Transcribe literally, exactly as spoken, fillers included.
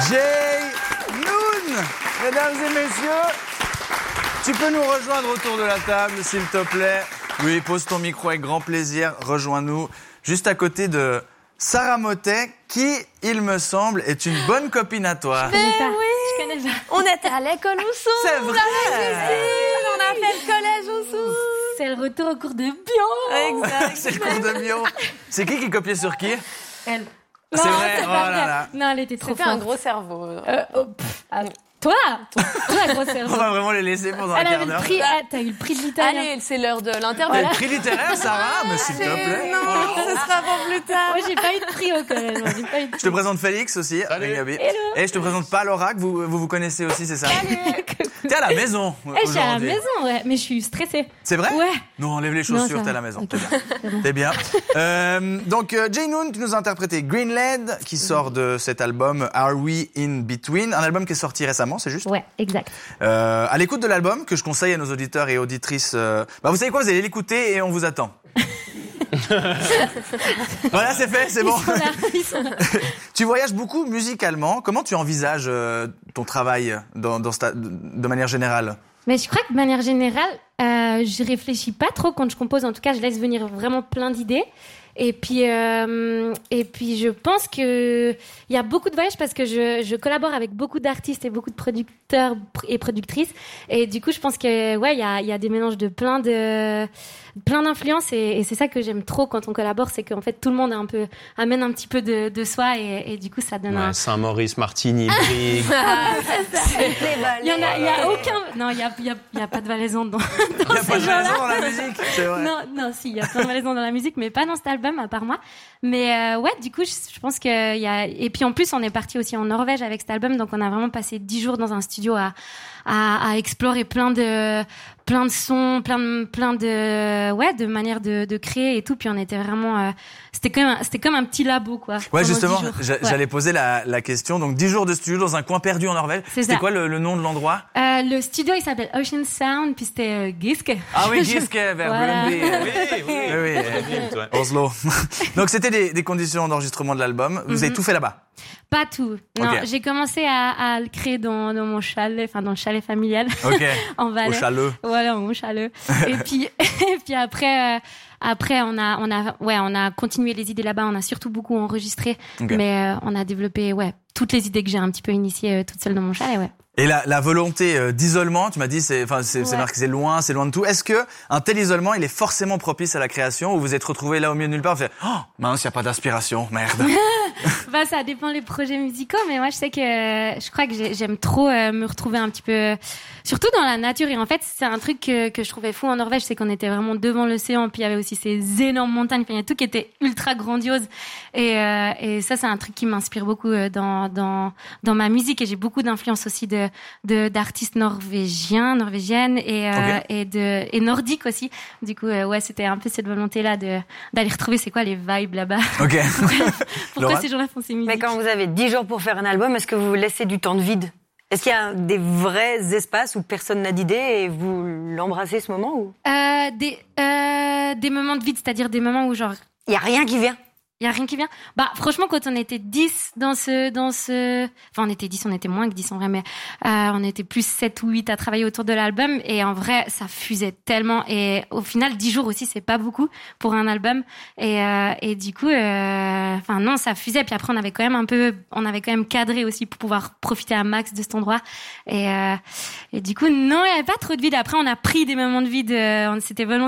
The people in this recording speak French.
Jay Noon, mesdames et messieurs, tu peux nous rejoindre autour de la table, s'il te plaît. Oui, pose ton micro avec grand plaisir, rejoins-nous juste à côté de Sarah Motet, qui, il me semble, est une bonne copine à toi. Mais oui, je connais pas. On était à l'école Oussou. C'est vrai. On a fait le collège Oussou. C'est le retour au cours de bio. Exact. C'est le cours de bio. C'est qui qui copiait sur qui? Elle. C'est Non, vrai. c'est Oh pas là vrai. là. Non, elle était trop C'était forte. un gros cerveau. Euh, oh, pff, ah, toi, toi, toi, gros cerveau. On va vraiment les laisser pendant un Elle quart avait le d'heure. prix. Ah, t'as eu le prix de l'italien. Allez, c'est l'heure de l'interview. T'as le prix littéraire, Sarah, mais s'il te plaît. Non, ce sera pour plus tard. Moi, j'ai pas eu de prix au collège. Moi, j'ai pas eu de Je prix. te présente Félix aussi. Salut. Gabi. Hello. Et je te présente Paul Orac, vous, vous vous connaissez aussi, c'est ça? T'es à la maison Eh, je suis à la aujourd'hui. maison, ouais, mais je suis stressée. C'est vrai? Ouais. Non, enlève les Non, chaussures, ça t'es à va. la maison. Ok. T'es bien. T'es bien. Euh, donc, euh, Jay Noon, tu nous as interprété Greenland, qui sort de cet album Are We In Between, un album qui est sorti récemment, c'est juste? Ouais, exact. Euh, à l'écoute de l'album, que je conseille à nos auditeurs et auditrices, euh, bah vous savez quoi, vous allez l'écouter et on vous attend. Voilà, c'est fait, c'est bon. Ils sont là, ils sont là. Tu voyages beaucoup musicalement. Comment tu envisages euh, ton travail dans, dans sta- de manière générale? Mais je crois que de manière générale, euh, je réfléchis pas trop quand je compose. En tout cas, je laisse venir vraiment plein d'idées. Et puis, euh, et puis, je pense que il y a beaucoup de voyages parce que je, je collabore avec beaucoup d'artistes et beaucoup de producteurs et productrices. Et du coup, je pense que ouais, il y a, il y a des mélanges de plein de plein d'influences et, et c'est ça que j'aime trop quand on collabore, c'est qu'en fait tout le monde a un peu amène un petit peu de, de soi et, et du coup ça donne Ouais, un. Saint-Maurice, Martini, Brig. Il y en a, il y a aucun. Non, il y a, il y a, il y a pas de valaisan dans. Il n'y a pas de raison dans la musique, c'est vrai. Non, non, si, il y a plein de valaisans dans la musique, mais pas dans cet album, à part moi. Mais euh, ouais, du coup, je, je pense qu'il y a... Et puis en plus, on est parti aussi en Norvège avec cet album, donc on a vraiment passé dix jours dans un studio à, à, à explorer plein de, plein de sons, plein de, plein de, ouais, de manières de, de créer et tout. Puis on était vraiment... Euh, c'était comme, un, c'était comme un petit labo, quoi. Ouais, pendant justement, dix jours. j'a- Ouais. j'allais poser la, la question. Donc, dix jours de studio dans un coin perdu en Norvège. C'est C'était ça. quoi le, le nom de l'endroit? Euh, le studio, il s'appelle Ocean Sound, puis c'était euh, Giske. Ah oui, Giske, vers Voilà. Brøndby. Oui, oui, Oui, oui, euh, vite, ouais. Oslo. Donc, c'était des, des conditions d'enregistrement de l'album. Vous avez Mhm. tout fait là-bas? Pas tout. Non, Ok. j'ai commencé à, à le créer dans, dans mon chalet, enfin dans le chalet familial Ok. en Au Valais. Chaleux. Voilà, mon chalet. et puis, et puis après, euh, après on a, on a, ouais, on a continué les idées là-bas. On a surtout beaucoup enregistré, Ok. mais euh, on a développé, ouais, toutes les idées que j'ai un petit peu initiées euh, toute seule dans mon chalet, ouais. Et la, la volonté euh, d'isolement, tu m'as dit, c'est, enfin, c'est, c'est Ouais. marqué, c'est loin, c'est loin de tout. Est-ce que un tel isolement, il est forcément propice à la création, ou vous êtes retrouvé là au milieu de nulle part, vous faites, oh, mince, y a pas d'inspiration, merde. Bah, ça dépend les projets musicaux, mais moi, je sais que euh, je crois que j'ai- j'aime trop euh, me retrouver un petit peu, euh, surtout dans la nature. Et en fait, c'est un truc que, que je trouvais fou en Norvège, c'est qu'on était vraiment devant l'océan, puis il y avait aussi ces énormes montagnes, puis il y a tout qui était ultra grandiose. Et, euh, et ça, c'est un truc qui m'inspire beaucoup euh, dans dans dans ma musique. Et j'ai beaucoup d'influence aussi de de d'artistes norvégiens, norvégiennes et euh, Ok. et de et nordiques aussi. Du coup, euh, ouais, c'était un peu cette volonté là de d'aller retrouver c'est quoi les vibes là-bas. Ok. Pourquoi Laura ces gens-là font ces musiques? Mais quand vous avez dix jours pour faire un album, est-ce que vous vous laissez du temps de vide? Est-ce qu'il y a des vrais espaces où personne n'a d'idée et vous l'embrassez ce moment ou Euh, des, euh, des moments de vide, c'est-à-dire des moments où genre il y a rien qui vient? il y a rien qui vient. Bah franchement quand on était dix dans ce dans ce enfin on était dix, on était moins que dix en vrai mais euh, on était plus sept ou huit à travailler autour de l'album et en vrai ça fusait tellement et au final dix jours aussi c'est pas beaucoup pour un album et euh, et du coup euh, enfin non ça fusait puis après on avait quand même un peu on avait quand même cadré aussi pour pouvoir profiter à max de cet endroit et euh, et du coup non il y avait pas trop de vide après on a pris des moments de vide euh, on s'était volontairement